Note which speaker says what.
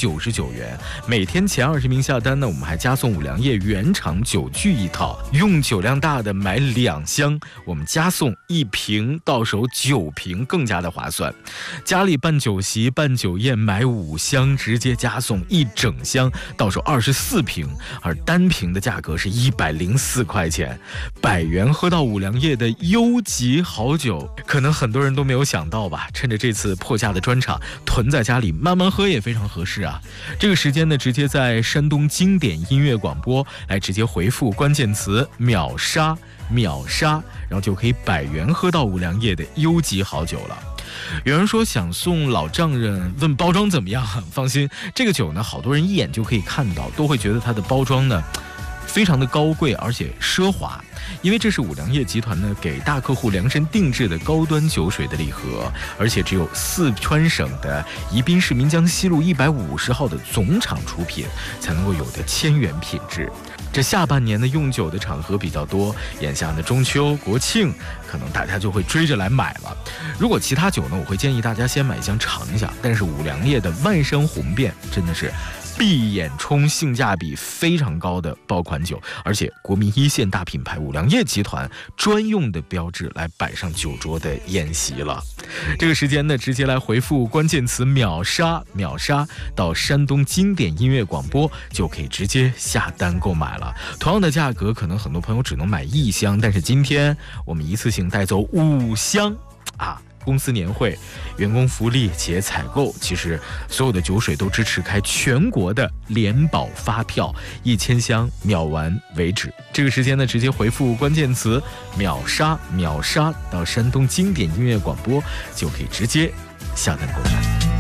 Speaker 1: 99元。每天前20名下单呢，我们还加送五粮液原厂酒具一套，用酒量大的买2箱，我们加送1瓶，到手9瓶，更加的划算。家里办酒席办酒宴买5箱，直接加送1整箱，到手24瓶，而单瓶的价格是104块钱。100元喝到五粮液的优级好酒，可能很多人都没有想到吧，趁着这次破价的专场，囤在家里慢慢喝也非常合适啊。这个时间呢，直接在山东经典音乐广播来直接回复关键词秒杀，然后就可以100元喝到五粮液的优级好酒了。有人说想送老丈人，问包装怎么样？放心，这个酒呢，好多人一眼就可以看到，都会觉得它的包装呢非常的高贵而且奢华，因为这是五粮液集团呢给大客户量身定制的高端酒水的礼盒，而且只有四川省的宜宾市岷江西路150号的总厂出品才能够有的千元品质。这下半年的用酒的场合比较多，眼下呢中秋国庆，可能大家就会追着来买了。如果其他酒呢，我会建议大家先买一箱尝一下，但是五粮液的万山红遍真的是闭眼冲，性价比非常高的爆款酒，而且国民一线大品牌五粮液集团专用的标志来摆上酒桌的宴席了。这个时间呢，直接来回复关键词秒杀到山东经典音乐广播，就可以直接下单购买了。同样的价格，可能很多朋友只能买1箱，但是今天我们一次性带走5箱啊！公司年会、员工福利、企业采购，其实所有的酒水都支持开全国的联保发票，1000箱秒完为止。这个时间呢，直接回复关键词秒杀到山东经典音乐广播，就可以直接下单购买。